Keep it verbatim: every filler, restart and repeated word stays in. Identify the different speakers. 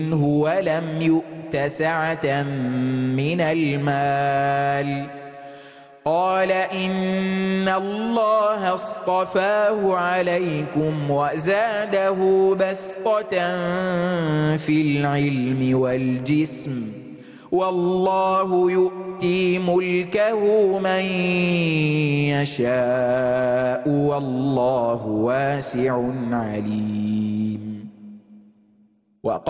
Speaker 1: ولم يؤت سعة من المال قال إن الله اصطفاه عليكم وزاده بسطة في العلم والجسم والله يؤتي ملكه من يشاء والله واسع عليم.